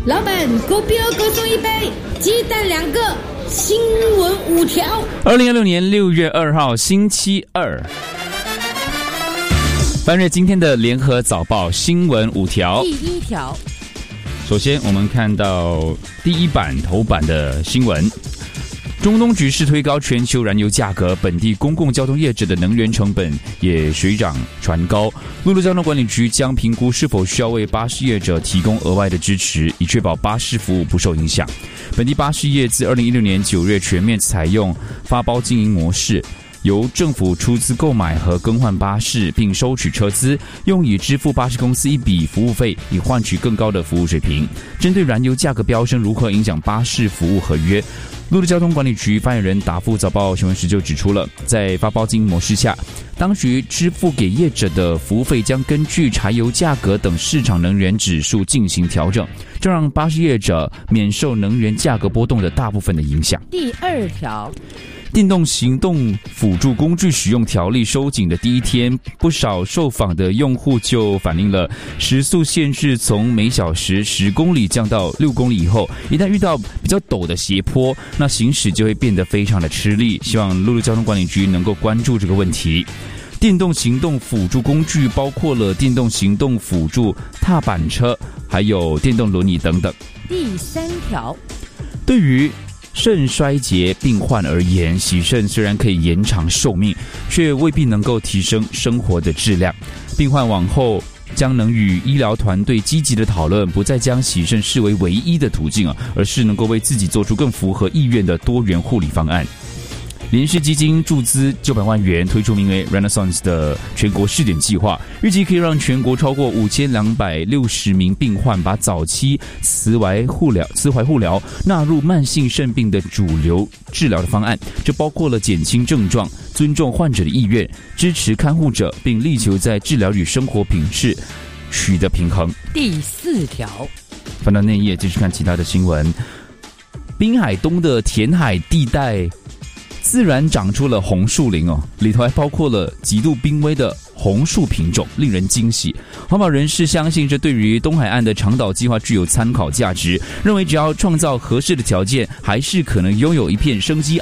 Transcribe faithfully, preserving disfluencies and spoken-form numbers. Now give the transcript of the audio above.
老板，狗标各送一杯，鸡蛋两个，新闻五条。 二零二六年六月二号星期二，翻阅今天的联合早报新闻五条。 第一条， 首先我们看到第一版头版的新闻。中东局势推高全球燃油价格，本地公共交通业者的能源成本也水涨船高。陆路交通管理局将评估是否需要为巴士业者提供额外的支持，以确保巴士服务不受影响。本地巴士业自二零一六年九月全面采用发包经营模式，由政府出资购买和更换巴士，并收取车资，用以支付巴士公司一笔服务费，以换取更高的服务水平。针对燃油价格飙升如何影响巴士服务合约，陆路交通管理局发言人答复早报新闻时就指出了，在发包经营模式下，当局支付给业者的服务费将根据柴油价格等市场能源指数进行调整，这让巴士业者免受能源价格波动的大部分的影响。 第二条， 电动行动辅助工具使用条例收紧的第一天，不少受访的用户就反映了时速限制从每小时十公里降到六公里以后，一旦遇到比较陡的斜坡，那行驶就会变得非常的吃力。希望陆路交通管理局能够关注这个问题。电动行动辅助工具包括了电动行动辅助踏板车，还有电动轮椅等等。 第三条， 对于肾衰竭病患而言，洗肾虽然可以延长寿命，却未必能够提升生活的质量。病患往后将能与医疗团队积极的讨论，不再将洗肾视为唯一的途径，而是能够为自己做出更符合意愿的多元护理方案。联世基金注资九百万元推出名为 Renaissance 的全国试点计划，预计可以让全国超过五千两百六十名病患把早期慈怀护疗、慈怀护疗纳入慢性肾病的主流治疗的方案。这包括了减轻症状、尊重患者的意愿、支持看护者，并力求在治疗与生活品质取得平衡。 第四条， 翻到内页继续看其他的新闻。滨海东的填海地带自然长出了红树林哦，里头还包括了极度濒危的红树品种，令人惊喜。环保人士相信这对于东海岸的长岛计划具有参考价值，认为只要创造合适的条件，还是可能拥有一片生机